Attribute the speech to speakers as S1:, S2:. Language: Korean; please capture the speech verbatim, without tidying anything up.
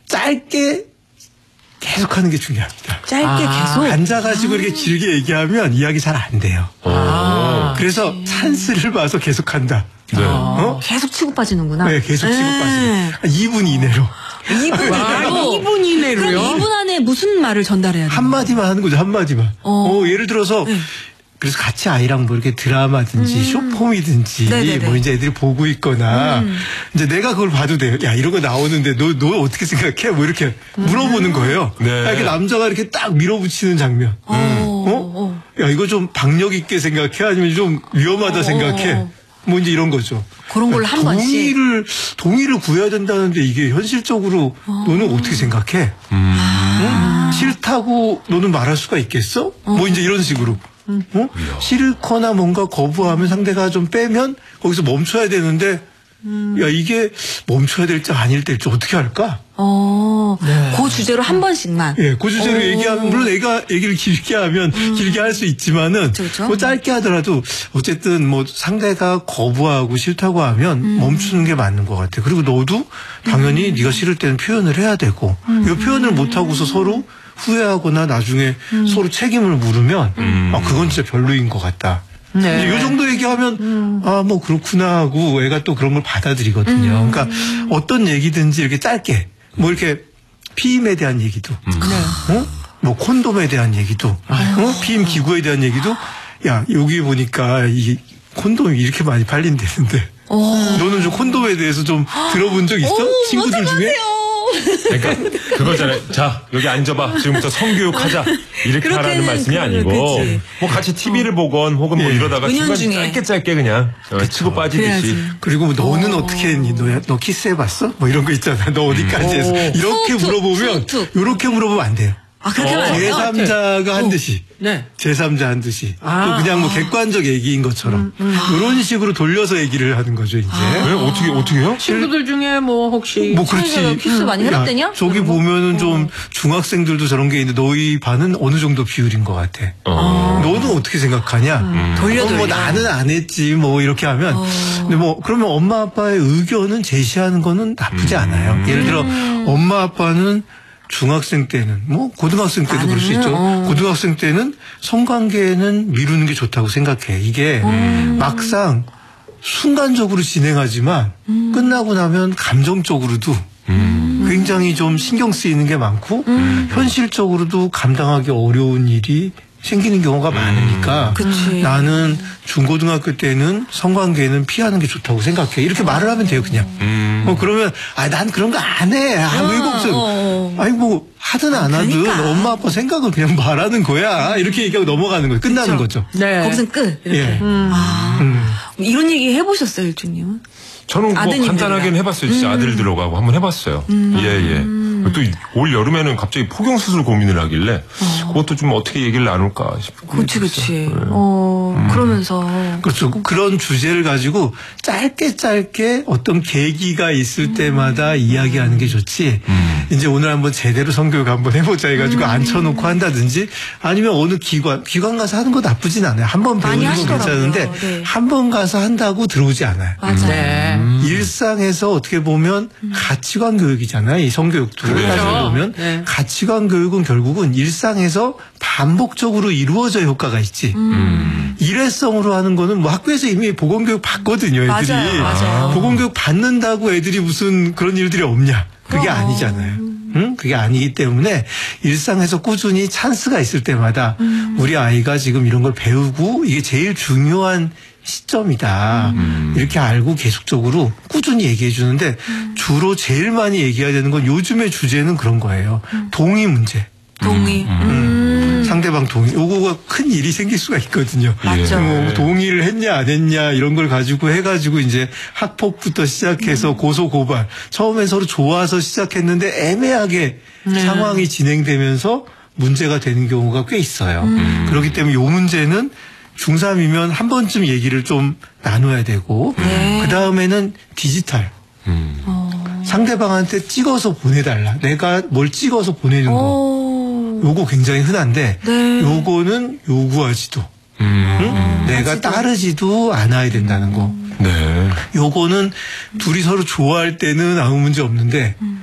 S1: 짧게 계속하는 게 중요합니다.
S2: 짧게
S3: 아,
S2: 계속
S1: 앉아가지고 아. 이렇게 길게 얘기하면 이야기 잘 안 돼요.
S3: 아.
S1: 그래서 찬스를 봐서 계속한다.
S3: 네.
S2: 어? 계속 치고 빠지는구나.
S1: 네, 계속 치고 빠지는. 이 분 이내로.
S2: 이 분 이내로.
S3: 이 분 이내로요?
S2: 그럼 이 분 안에 무슨 말을 전달해야 돼요?
S1: 한마디만 하는 거죠, 한마디만.
S2: 어.
S1: 어, 예를 들어서, 네. 그래서 같이 아이랑 뭐 이렇게 드라마든지 음. 쇼폼이든지 네네네. 뭐 이제 애들이 보고 있거나 음. 이제 내가 그걸 봐도 돼요. 야, 이런 거 나오는데 너, 너 어떻게 생각해? 뭐 이렇게 음. 물어보는 거예요. 네. 이렇게 남자가 이렇게 딱 밀어붙이는 장면. 음. 어? 야, 이거 좀 박력 있게 생각해? 아니면 좀 위험하다 어. 생각해? 뭐 이제 이런 거죠.
S2: 그런 걸로 한 번씩.
S1: 동의를, 동의를 구해야 된다는데 이게 현실적으로 어. 너는 어떻게 생각해? 음. 응? 싫다고 너는 말할 수가 있겠어? 어. 뭐 이제 이런 식으로. 어? 싫거나 뭔가 거부하면 상대가 좀 빼면 거기서 멈춰야 되는데 음. 야 이게 멈춰야 될지 아닐 때일지 어떻게 할까?
S2: 어, 네. 그 주제로 한 번씩만.
S1: 예, 그 주제로 오. 얘기하면 물론 애가 얘기를 길게 하면 음. 길게 할 수 있지만은 그렇죠. 뭐 짧게 하더라도 어쨌든 뭐 상대가 거부하고 싫다고 하면 음. 멈추는 게 맞는 것 같아. 그리고 너도 당연히 음. 네가 싫을 때는 표현을 해야 되고 음. 이 표현을 못 하고서 서로 후회하거나 나중에 음. 서로 책임을 물으면 음. 아 그건 진짜 별로인 것 같다. 네. 이 정도 얘기하면 음. 아 뭐 그렇구나 하고 애가 또 그런 걸 받아들이거든요. 음. 그러니까 어떤 얘기든지 이렇게 짧게 뭐 이렇게 피임에 대한 얘기도, 음. 어? 뭐 콘돔에 대한 얘기도, 어? 피임 기구에 대한 얘기도 야 여기 보니까 이 콘돔이 이렇게 많이 팔린다는데 오. 너는 좀 콘돔에 대해서 좀 들어본 적 있어?
S2: 오,
S1: 친구들 중에?
S3: 그러니까 그거잖아요. 자 여기 앉아봐. 지금부터 성교육하자. 이렇게 하라는 말씀이 아니고 그치. 뭐 같이 티비를 어. 보건 혹은 뭐 네. 이러다가 중간 짧게 짧게 그냥 그쵸. 치고 빠지듯이. 그래야지.
S1: 그리고 뭐 너는 어. 어떻게 했니? 너, 너 키스해봤어? 뭐 이런 거 있잖아. 너 어디까지 했어? 이렇게 툭, 물어보면 툭, 툭. 이렇게 물어보면 안 돼요.
S2: 아, 그렇게 하면 안 돼요?
S1: 제삼자가 한 듯이.
S2: 네.
S1: 제삼자 한 듯이.
S2: 아,
S1: 또 그냥 뭐 객관적 얘기인 것처럼. 음, 음. 이런 식으로 돌려서 얘기를 하는 거죠, 이제.
S3: 아. 왜? 어떻게, 어떻게 해요?
S2: 친구들 중에 뭐 혹시. 뭐 그렇지. 키스 많이 해봤대냐?
S1: 저기 보면은 어. 좀 중학생들도 저런 게 있는데 너희 반은 어느 정도 비율인 것 같아. 어. 너는 어떻게 생각하냐? 음.
S2: 돌려 돌려.
S1: 뭐 나는 안 했지 뭐 이렇게 하면. 어. 근데 뭐 그러면 엄마 아빠의 의견은 제시하는 거는 나쁘지 음. 않아요. 예를 들어 엄마 아빠는 중학생 때는 뭐 고등학생 때도 그럴 수 있죠. 어. 고등학생 때는 성관계는 미루는 게 좋다고 생각해. 이게 음. 막상 순간적으로 진행하지만 음. 끝나고 나면 감정적으로도 음. 굉장히 좀 신경 쓰이는 게 많고 음. 현실적으로도 감당하기 어려운 일이 생기는 경우가 많으니까
S2: 음.
S1: 나는 중고등학교 때는 성관계는 피하는 게 좋다고 생각해. 이렇게 말을 하면 돼요, 그냥. 음. 어, 그러면, 아, 난 그런 거 안 해. 아, 왜 걱정. 어. 아니, 뭐, 하든 안 하든 그러니까. 엄마 아빠 생각을 그냥 말하는 거야. 이렇게 얘기하고 넘어가는 거예요. 끝나는 그렇죠. 거죠.
S2: 네. 거기서 끝. 이렇게.
S1: 예.
S2: 음. 아. 음. 이런 얘기 해보셨어요, 일주님은?
S3: 저는 뭐 간단하게는 해봤어요. 진짜 음. 아들 들어가고 한번 해봤어요. 음. 예, 예. 또 올 여름에는 갑자기 포경수술 고민을 하길래 어. 그것도 좀 어떻게 얘기를 나눌까 싶고.
S2: 그렇지, 그렇지. 네. 어, 음. 그러면서.
S1: 그렇죠. 그런 주제를 가지고 짧게 짧게 어떤 계기가 있을 음. 때마다 이야기하는 게 좋지. 음. 이제 오늘 한번 제대로 성교육 한번 해보자 해가지고 음. 앉혀놓고 한다든지 아니면 어느 기관, 기관 가서 하는 거 나쁘진 않아요. 한 번 배우는 건 괜찮은데 네. 한 번 가서 한다고 들어오지 않아요.
S2: 맞아요. 네.
S1: 음. 일상에서 어떻게 보면 음. 가치관 교육이잖아요. 이 성교육도.
S3: 그렇죠.
S1: 사실 보면 네. 가치관 교육은 결국은 일상에서 반복적으로 이루어져야 효과가 있지. 음. 일회성으로 하는 거는 뭐 학교에서 이미 보건교육 받거든요. 애들이.
S2: 맞아요. 맞아요.
S1: 보건교육 받는다고 애들이 무슨 그런 일들이 없냐. 그게 어. 아니잖아요. 응? 그게 아니기 때문에 일상에서 꾸준히 찬스가 있을 때마다 음. 우리 아이가 지금 이런 걸 배우고 이게 제일 중요한 시점이다. 음. 이렇게 알고 계속적으로 꾸준히 얘기해 주는데 음. 주로 제일 많이 얘기해야 되는 건 요즘의 주제는 그런 거예요. 음. 동의 문제.
S2: 동의. 음. 음.
S1: 상대방 동의. 요거가 큰 일이 생길 수가 있거든요.
S2: 맞죠.
S1: 뭐 동의를 했냐 안 했냐 이런 걸 가지고 해가지고 이제 학폭부터 시작해서 음. 고소 고발. 처음에 서로 좋아서 시작했는데 애매하게 네. 상황이 진행되면서 문제가 되는 경우가 꽤 있어요. 음. 그렇기 때문에 요 문제는 중삼이면 한 번쯤 얘기를 좀 나눠야 되고 네. 그다음에는 디지털. 음. 어. 상대방한테 찍어서 보내달라. 내가 뭘 찍어서 보내는 거. 요거 굉장히 흔한데 네. 요거는 요구하지도 음. 응? 내가 하지도. 따르지도 않아야 된다는 거.
S3: 네.
S1: 요거는 둘이 서로 좋아할 때는 아무 문제 없는데 음.